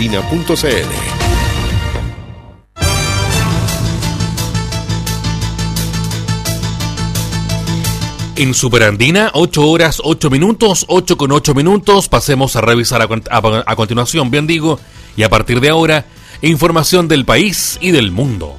superandina.cl. En Superandina, 8 horas 8 minutos, 8 con 8 minutos. Pasemos a revisar a continuación, bien digo, y a partir de ahora, información del país y del mundo.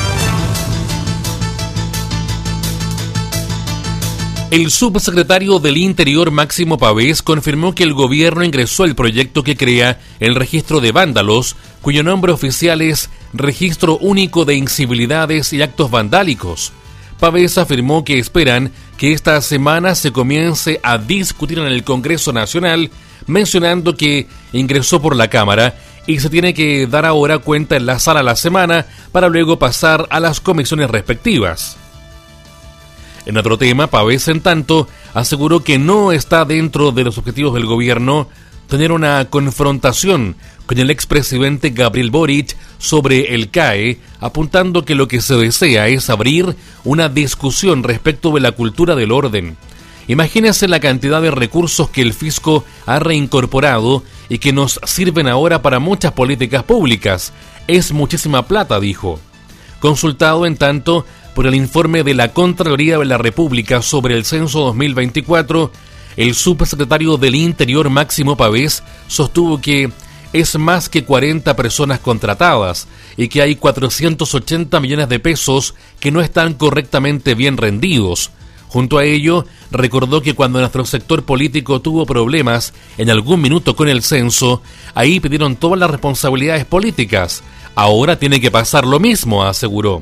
El subsecretario del Interior, Máximo Pavés, confirmó que el gobierno ingresó el proyecto que crea el registro de vándalos, cuyo nombre oficial es Registro Único de Incivilidades y Actos Vandálicos. Pavés afirmó que esperan que esta semana se comience a discutir en el Congreso Nacional, mencionando que ingresó por la Cámara y se tiene que dar ahora cuenta en la sala a la semana para luego pasar a las comisiones respectivas. En otro tema, Pavés, en tanto, aseguró que no está dentro de los objetivos del gobierno tener una confrontación con el expresidente Gabriel Boric sobre el CAE, apuntando que lo que se desea es abrir una discusión respecto de la cultura del orden. Imagínense la cantidad de recursos que el fisco ha reincorporado y que nos sirven ahora para muchas políticas públicas. Es muchísima plata, dijo. Consultado, en tanto, por el informe de la Contraloría de la República sobre el censo 2024, el subsecretario del Interior, Máximo Pavés, sostuvo que es más que 40 personas contratadas y que hay 480 millones de pesos que no están correctamente bien rendidos. Junto a ello, recordó que cuando nuestro sector político tuvo problemas en algún minuto con el censo, ahí pidieron todas las responsabilidades políticas. Ahora tiene que pasar lo mismo, aseguró.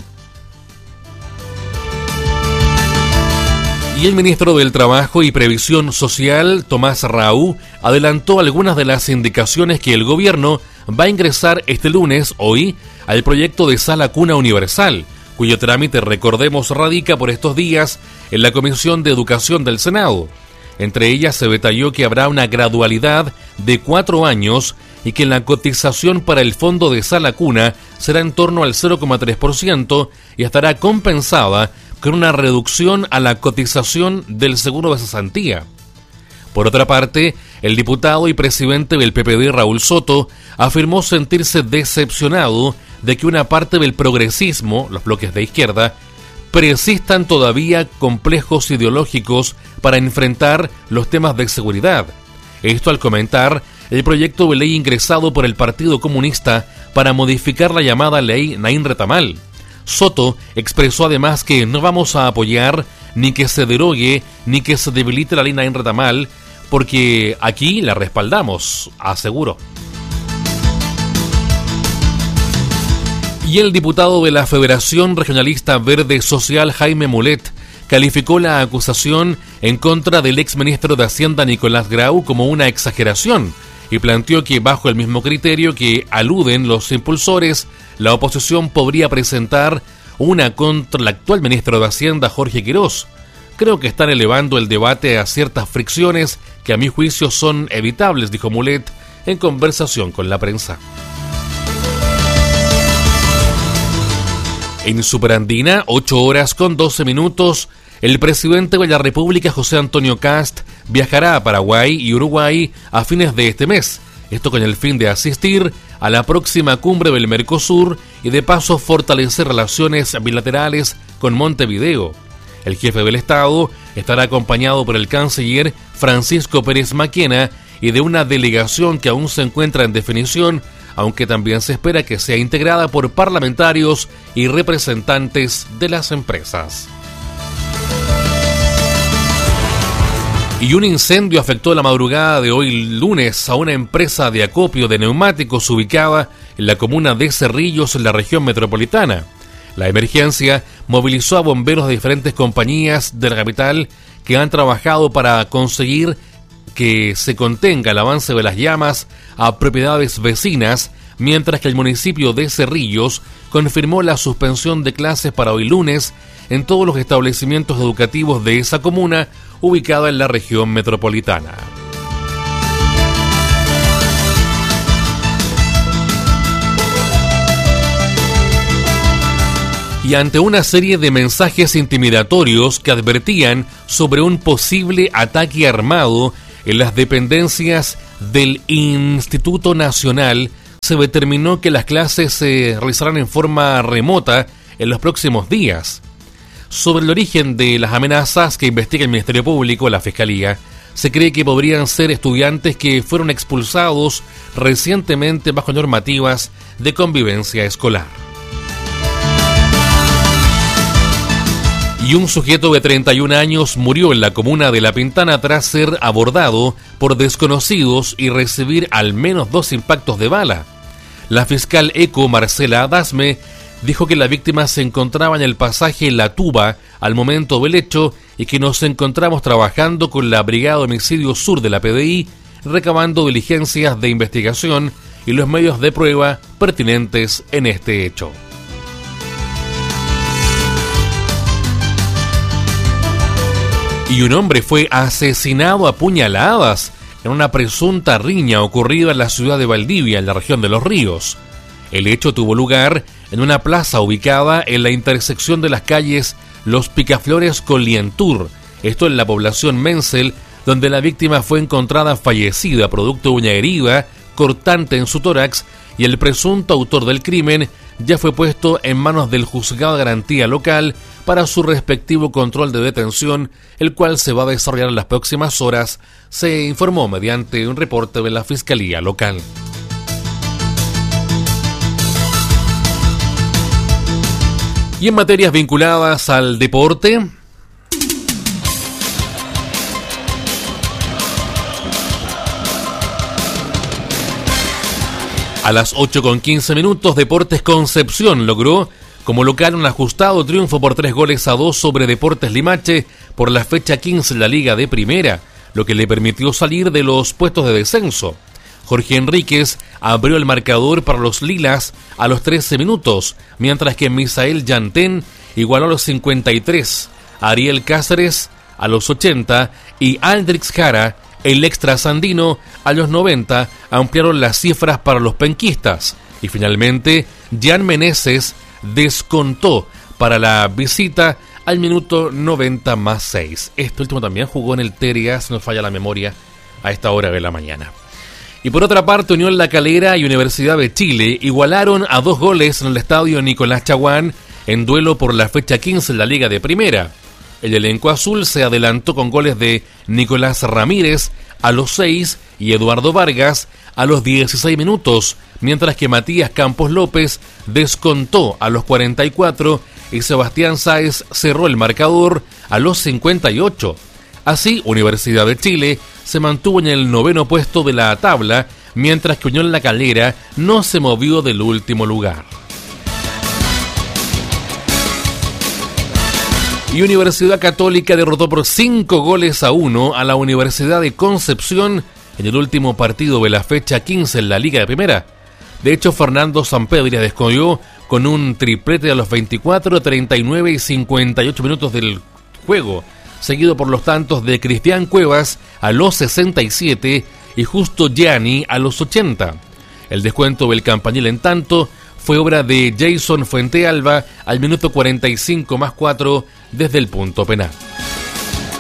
Y el ministro del Trabajo y Previsión Social, Tomás Raúl, adelantó algunas de las indicaciones que el gobierno va a ingresar este lunes, hoy, al proyecto de Sala Cuna Universal, cuyo trámite, recordemos, radica por estos días en la Comisión de Educación del Senado. Entre ellas se detalló que habrá una gradualidad de 4 años y que la cotización para el fondo de Sala Cuna será en torno al 0,3% y estará compensada con una reducción a la cotización del seguro de cesantía. Por otra parte, el diputado y presidente del PPD, Raúl Soto, afirmó sentirse decepcionado de que una parte del progresismo, los bloques de izquierda, persistan todavía complejos ideológicos para enfrentar los temas de seguridad. Esto al comentar el proyecto de ley ingresado por el Partido Comunista para modificar la llamada ley Naín Retamal. Soto expresó además que no vamos a apoyar ni que se derogue ni que se debilite la ley Naín Retamal, porque aquí la respaldamos, aseguró. Y el diputado de la Federación Regionalista Verde Social, Jaime Mulet, calificó la acusación en contra del exministro de Hacienda Nicolás Grau como una exageración y planteó que bajo el mismo criterio que aluden los impulsores, la oposición podría presentar una contra el actual ministro de Hacienda, Jorge Quirós. Creo que están elevando el debate a ciertas fricciones que a mi juicio son evitables, dijo Mulet en conversación con la prensa. En Superandina, 8 horas con 12 minutos, el presidente de la República, José Antonio Kast, viajará a Paraguay y Uruguay a fines de este mes. Esto con el fin de asistir a la próxima cumbre del Mercosur y de paso fortalecer relaciones bilaterales con Montevideo. El jefe del Estado estará acompañado por el canciller Francisco Pérez Maquena y de una delegación que aún se encuentra en definición, aunque también se espera que sea integrada por parlamentarios y representantes de las empresas. Y un incendio afectó la madrugada de hoy lunes a una empresa de acopio de neumáticos ubicada en la comuna de Cerrillos, en la región metropolitana. La emergencia movilizó a bomberos de diferentes compañías de la capital que han trabajado para conseguir que se contenga el avance de las llamas a propiedades vecinas, mientras que el municipio de Cerrillos confirmó la suspensión de clases para hoy lunes en todos los establecimientos educativos de esa comuna ubicada en la región metropolitana. Y ante una serie de mensajes intimidatorios que advertían sobre un posible ataque armado en las dependencias del Instituto Nacional se determinó que las clases se realizarán en forma remota en los próximos días. Sobre el origen de las amenazas que investiga el Ministerio Público, la Fiscalía, se cree que podrían ser estudiantes que fueron expulsados recientemente bajo normativas de convivencia escolar. Y un sujeto de 31 años murió en la comuna de La Pintana tras ser abordado por desconocidos y recibir al menos 2 impactos de bala. La fiscal ECO, Marcela Adasme, dijo que la víctima se encontraba en el pasaje La Tuba al momento del hecho y que nos encontramos trabajando con la Brigada de Homicidio Sur de la PDI, recabando diligencias de investigación y los medios de prueba pertinentes en este hecho. Y un hombre fue asesinado a puñaladas en una presunta riña ocurrida en la ciudad de Valdivia, en la región de Los Ríos. El hecho tuvo lugar en una plaza ubicada en la intersección de las calles Los Picaflores con Lientur, esto en la población Mensel, donde la víctima fue encontrada fallecida producto de una herida cortante en su tórax y el presunto autor del crimen ya fue puesto en manos del juzgado de garantía local para su respectivo control de detención, el cual se va a desarrollar en las próximas horas, se informó mediante un reporte de la Fiscalía local. Y en materias vinculadas al deporte, a las 8:15 Deportes Concepción logró como local un ajustado triunfo por 3-2 sobre Deportes Limache por la fecha 15 en la Liga de Primera, lo que le permitió salir de los puestos de descenso. Jorge Enríquez abrió el marcador para los Lilas a los 13 minutos, mientras que Misael Yantén igualó a los 53, Ariel Cáceres a los 80 y Aldrix Jara, el extra sandino, a los 90 ampliaron las cifras para los penquistas. Y finalmente, Jan Meneses descontó para la visita al minuto 90+6. Este último también jugó en el Teria, si no falla la memoria, a esta hora de la mañana. Y por otra parte, Unión La Calera y Universidad de Chile igualaron a 2 goles en el estadio Nicolás Chaguán en duelo por la fecha 15 en la Liga de Primera. El elenco azul se adelantó con goles de Nicolás Ramírez a los 6 y Eduardo Vargas a los 16 minutos, mientras que Matías Campos López descontó a los 44 y Sebastián Sáez cerró el marcador a los 58. Así, Universidad de Chile se mantuvo en el 9º puesto de la tabla, mientras que Unión La Calera no se movió del último lugar. Y Universidad Católica derrotó por 5-1 a la Universidad de Concepción en el último partido de la fecha 15 en la Liga de Primera. De hecho, Fernando Sampedria descolló con un triplete a los 24, 39 y 58 minutos del juego, seguido por los tantos de Cristian Cuevas a los 67 y Justo Gianni a los 80. El descuento del Campanil, en tanto, fue obra de Jason Fuentealba al minuto 45+4 desde el punto penal.